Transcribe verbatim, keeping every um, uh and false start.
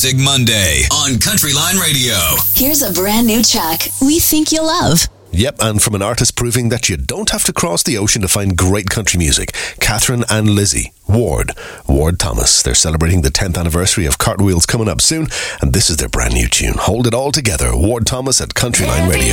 Music Monday on Countryline Radio. Here's a brand new track we think you'll love. Yep, and from an artist proving that you don't have to cross the ocean to find great country music, Catherine and Lizzie, Ward, Ward Thomas. They're celebrating the tenth anniversary of Cartwheels coming up soon, and this is their brand new tune. Hold it all together, Ward Thomas at Countryline Radio.